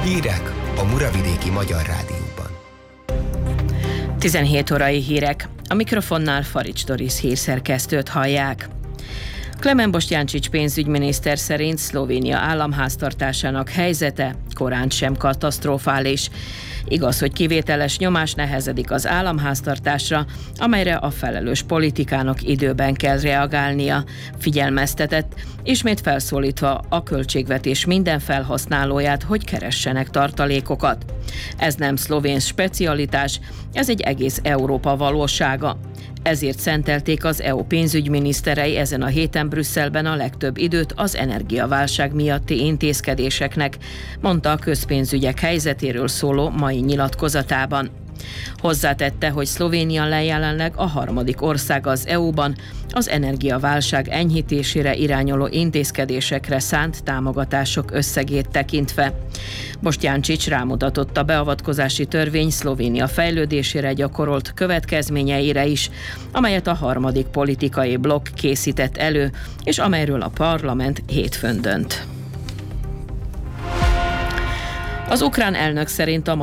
Hírek a Muravidéki Magyar Rádióban. 17 órai hírek. A mikrofonnál Farics Doris hírszerkesztőt hallják. Klemen Boštjančić pénzügyminiszter szerint Szlovénia államháztartásának helyzete korán sem katasztrofális. Igaz, hogy kivételes nyomás nehezedik az államháztartásra, amelyre a felelős politikának időben kell reagálnia, figyelmeztetett, ismét felszólítva a költségvetés minden felhasználóját, hogy keressenek tartalékokat. Ez nem szlovén specialitás, ez egy egész Európa valósága. Ezért szentelték az EU pénzügyminiszterei ezen a héten Brüsszelben a legtöbb időt az energiaválság miatti intézkedéseknek, mondta a közpénzügyek helyzetéről szóló mai nyilatkozatában. Hozzátette, hogy Szlovénia jelenleg a harmadik ország az EU-ban az energiaválság enyhítésére irányuló intézkedésekre szánt támogatások összegét tekintve. Boštjančić rámutatott a beavatkozási törvény Szlovénia fejlődésére gyakorolt következményeire is, amelyet a harmadik politikai blokk készített elő, és amelyről a parlament hétfőn dönt. Az ukrán elnök szerint a